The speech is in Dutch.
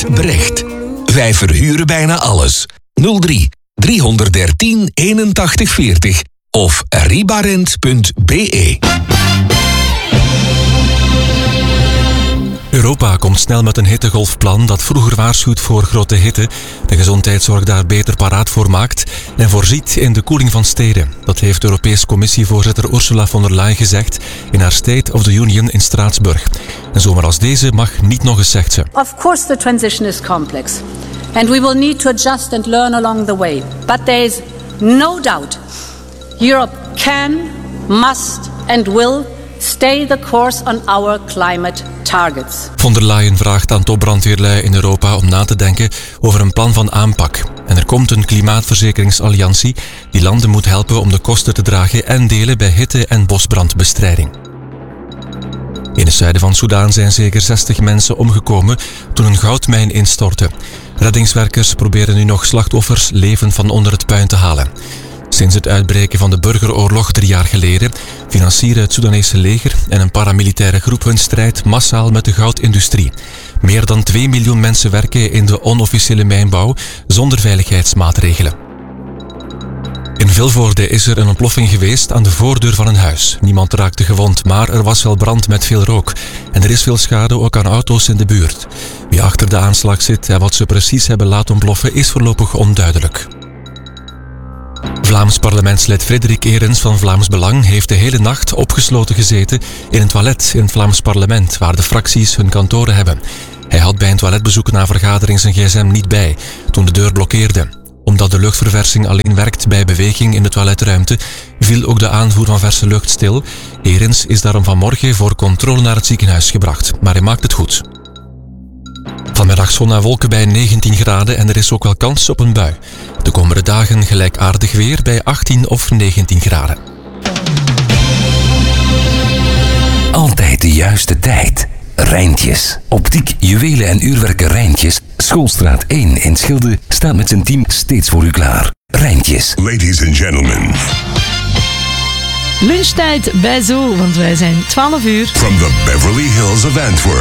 Brecht. Wij verhuren bijna alles. 03 313 81 40 of ribarent.be. Europa komt snel met een hittegolfplan dat vroeger waarschuwt voor grote hitte, de gezondheidszorg daar beter paraat voor maakt en voorziet in de koeling van steden. Dat heeft Europese Commissievoorzitter Ursula von der Leyen gezegd in haar State of the Union in Straatsburg. Een zomer als deze mag niet nog eens, zegt ze. Of course the transition is complex and we will need to adjust and learn along the way. But there is no doubt Europe can, must and will stay the course on our climate targets. Von der Leyen vraagt aan topbrandweerlui in Europa om na te denken over een plan van aanpak. En er komt een klimaatverzekeringsalliantie die landen moet helpen om de kosten te dragen en delen bij hitte- en bosbrandbestrijding. In het zuiden van Soedan zijn zeker 60 mensen omgekomen toen een goudmijn instortte. Reddingswerkers proberen nu nog slachtoffers levend van onder het puin te halen. Sinds het uitbreken van de burgeroorlog 3 jaar geleden financieren het Soedanese leger en een paramilitaire groep hun strijd massaal met de goudindustrie. Meer dan 2 miljoen mensen werken in de onofficiële mijnbouw zonder veiligheidsmaatregelen. In Vilvoorde is er een ontploffing geweest aan de voordeur van een huis. Niemand raakte gewond, maar er was wel brand met veel rook. En er is veel schade ook aan auto's in de buurt. Wie achter de aanslag zit en wat ze precies hebben laten ontploffen is voorlopig onduidelijk. Vlaams parlementslid Frederik Eerens van Vlaams Belang heeft de hele nacht opgesloten gezeten in een toilet in het Vlaams parlement, waar de fracties hun kantoren hebben. Hij had bij een toiletbezoek na vergadering zijn gsm niet bij, toen de deur blokkeerde. Omdat de luchtverversing alleen werkt bij beweging in de toiletruimte, viel ook de aanvoer van verse lucht stil. Eerens is daarom vanmorgen voor controle naar het ziekenhuis gebracht, maar hij maakt het goed. Vanmiddag zon en wolken bij 19 graden en er is ook wel kans op een bui. De komende dagen gelijkaardig weer bij 18 of 19 graden. Altijd de juiste tijd. Rijntjes. Optiek, juwelen en uurwerken Rijntjes. Schoolstraat 1 in Schilde staat met zijn team steeds voor u klaar. Rijntjes. Ladies and gentlemen. Lunchtijd bij Zo, want wij zijn 12 uur. From the Beverly Hills of Antwerp.